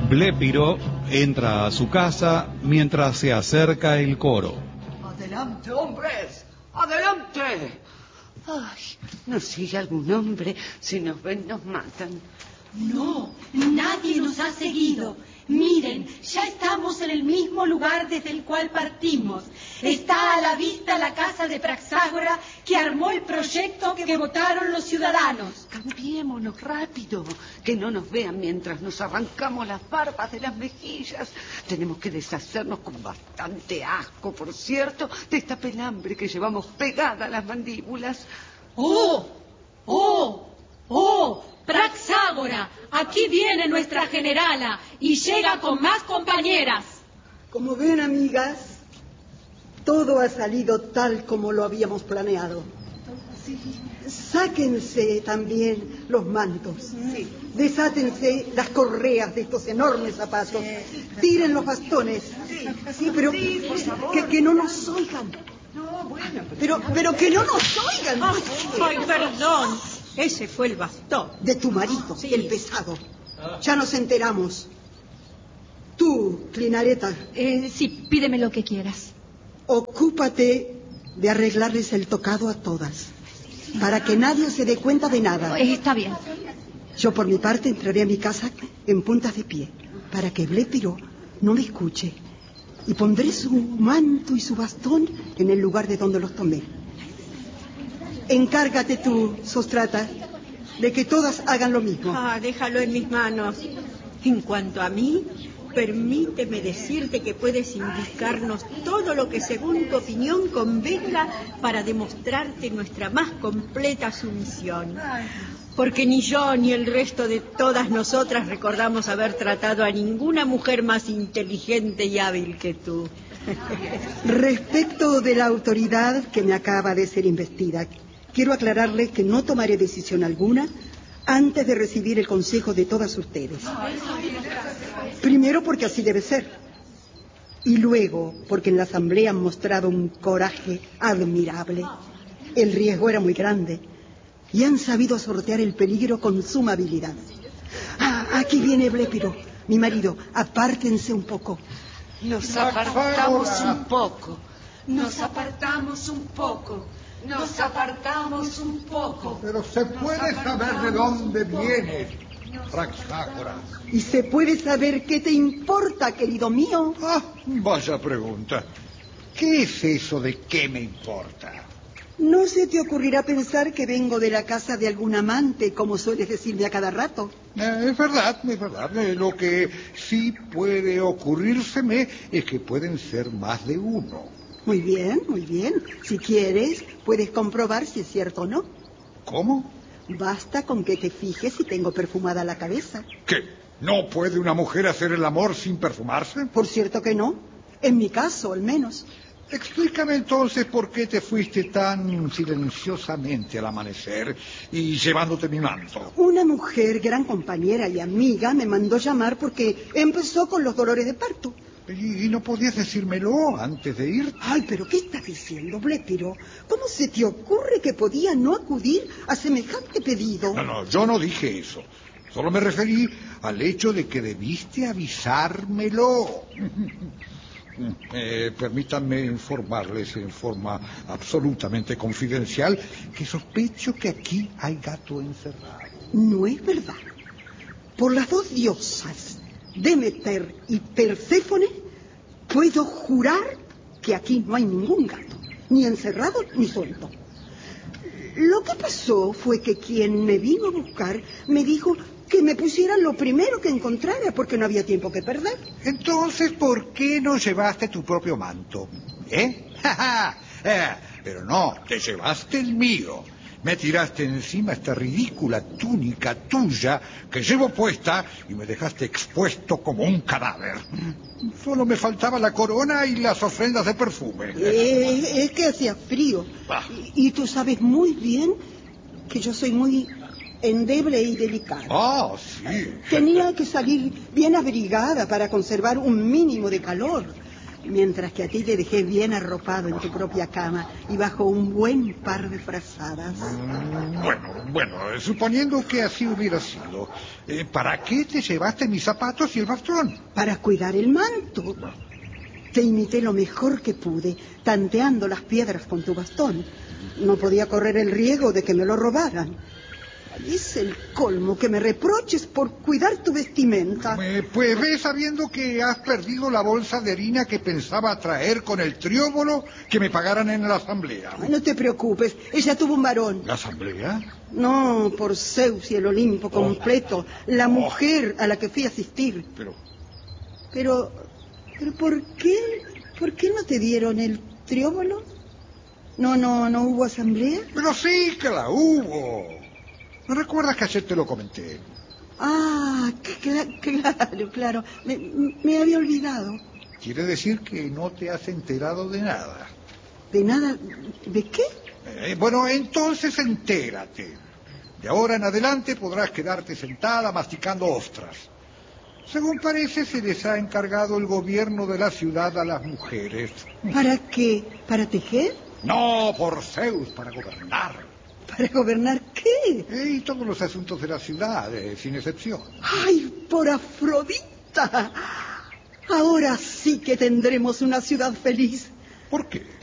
Blépiro entra a su casa mientras se acerca el coro. ¡Adelante, hombres! ¡Adelante! Ay, ¿no sigue algún hombre? Si nos ven, nos matan. No, nadie nos ha seguido. Miren, ya estamos en el mismo lugar desde el cual partimos. Está a la vista la casa de Praxágora que armó el proyecto que votaron los ciudadanos. Cambiémonos rápido, que no nos vean mientras nos arrancamos las barbas de las mejillas. Tenemos que deshacernos con bastante asco, por cierto, de esta pelambre que llevamos pegada a las mandíbulas. ¡Oh! ¡Oh! ¡Oh! Praxágora, aquí viene nuestra generala y llega con más compañeras. Como ven, amigas, todo ha salido tal como lo habíamos planeado. Sáquense también los mantos. Sí. Desátense las correas de estos enormes zapatos. Tiren los bastones. Sí, pero por favor. Que no nos oigan. No, bueno, pero que no nos oigan. Ay, perdón. Ese fue el bastón. De tu marido, sí. El pesado. Ya nos enteramos. Tú, Clinareta. Sí, pídeme lo que quieras. Ocúpate de arreglarles el tocado a todas, para que nadie se dé cuenta de nada. Está bien. Yo, por mi parte, entraré a mi casa en puntas de pie, para que Blépiro no me escuche. Y pondré su manto y su bastón en el lugar de donde los tomé. Encárgate tú, Sostrata, de que todas hagan lo mismo. Déjalo en mis manos. En cuanto a mí, permíteme decirte que puedes indicarnos todo lo que según tu opinión convenga para demostrarte nuestra más completa sumisión. Porque ni yo ni el resto de todas nosotras recordamos haber tratado a ninguna mujer más inteligente y hábil que tú. Respecto de la autoridad que me acaba de ser investida, quiero aclararles que no tomaré decisión alguna antes de recibir el consejo de todas ustedes. Primero, porque así debe ser. Y luego, porque en la asamblea han mostrado un coraje admirable. El riesgo era muy grande y han sabido sortear el peligro con suma habilidad. Aquí viene Blépiro, mi marido. Apártense un poco. Nos apartamos un poco. Nos apartamos un poco. Nos apartamos un poco. Pero se puede saber de dónde vienes, Praxágora. ¿Y se puede saber qué te importa, querido mío? Vaya pregunta. ¿Qué es eso de qué me importa? ¿No se te ocurrirá pensar que vengo de la casa de algún amante, como sueles decirme a cada rato? Es verdad. Lo que sí puede ocurrírseme es que pueden ser más de uno. Muy bien. Si quieres, puedes comprobar si es cierto o no. ¿Cómo? Basta con que te fijes si tengo perfumada la cabeza. ¿Qué? ¿No puede una mujer hacer el amor sin perfumarse? Por cierto que no. En mi caso, al menos. Explícame entonces por qué te fuiste tan silenciosamente al amanecer y llevándote mi manto. Una mujer, gran compañera y amiga, me mandó llamar porque empezó con los dolores de parto. ¿Y no podías decírmelo antes de ir? Ay, pero ¿qué estás diciendo, Blépiro? ¿Cómo se te ocurre que podía no acudir a semejante pedido? No, yo no dije eso. Solo me referí al hecho de que debiste avisármelo. Permítanme informarles en forma absolutamente confidencial que sospecho que aquí hay gato encerrado. No es verdad. Por las dos diosas, Demeter y Perséfone, puedo jurar que aquí no hay ningún gato, ni encerrado ni suelto. Lo que pasó fue que quien me vino a buscar me dijo que me pusiera lo primero que encontrara porque no había tiempo que perder. Entonces, ¿por qué no llevaste tu propio manto? Pero no, te llevaste el mío. Me tiraste encima esta ridícula túnica tuya que llevo puesta y me dejaste expuesto como un cadáver. Solo me faltaba la corona y las ofrendas de perfume. Es que hacía frío. Y tú sabes muy bien que yo soy muy endeble y delicada. Sí. Tenía que salir bien abrigada para conservar un mínimo de calor. Mientras que a ti te dejé bien arropado en tu propia cama y bajo un buen par de frazadas. Bueno, suponiendo que así hubiera sido, ¿para qué te llevaste mis zapatos y el bastón? Para cuidar el manto. Te imité lo mejor que pude, tanteando las piedras con tu bastón. No podía correr el riesgo de que me lo robaran. Es el colmo que me reproches por cuidar tu vestimenta. Pues ve sabiendo que has perdido la bolsa de harina que pensaba traer con el trióbolo que me pagaran en la asamblea. No te preocupes, ella tuvo un varón. ¿La asamblea? No, por Zeus y el Olimpo completo, la mujer a la que fui a asistir. Pero ¿por qué? ¿Por qué no te dieron el trióbolo? ¿No hubo asamblea? Pero sí que la hubo. ¿No recuerdas que ayer te lo comenté? Ah, claro. Me había olvidado. Quiere decir que no te has enterado de nada. ¿De nada? ¿De qué? Bueno, entonces entérate. De ahora en adelante podrás quedarte sentada masticando ostras. Según parece, se les ha encargado el gobierno de la ciudad a las mujeres. ¿Para qué? ¿Para tejer? No, por Zeus, para gobernar. ¿Para gobernar qué? Y todos los asuntos de la ciudad, sin excepción. ¡Ay, por Afrodita! Ahora sí que tendremos una ciudad feliz. ¿Por qué?